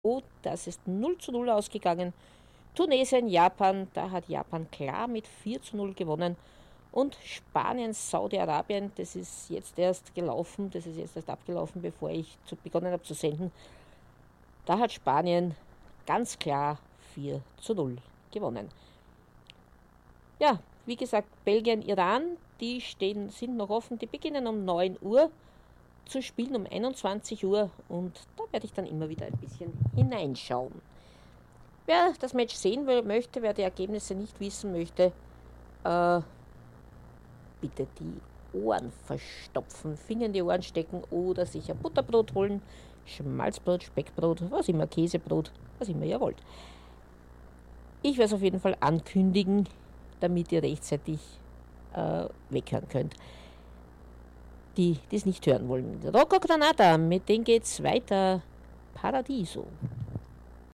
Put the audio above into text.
Das ist 0:0 ausgegangen. Tunesien, Japan, da hat Japan klar mit 4:0 gewonnen. Und Spanien, Saudi-Arabien, das ist jetzt erst gelaufen, das ist jetzt erst abgelaufen, bevor ich begonnen habe zu senden. Da hat Spanien ganz klar 4:0 gewonnen. Ja, wie gesagt, Belgien, Iran, sind noch offen, die beginnen um 9 Uhr zu spielen, um 21 Uhr, und da werde ich dann immer wieder ein bisschen hineinschauen. Wer das Match sehen möchte, wer die Ergebnisse nicht wissen möchte, bitte die Ohren verstopfen, Finger in die Ohren stecken oder sich ein Butterbrot holen, Schmalzbrot, Speckbrot, was immer, Käsebrot, was immer ihr wollt. Ich werde es auf jeden Fall ankündigen, damit ihr rechtzeitig weghören könnt. Die es nicht hören wollen. Rocco Granata, mit denen geht's weiter. Paradiso.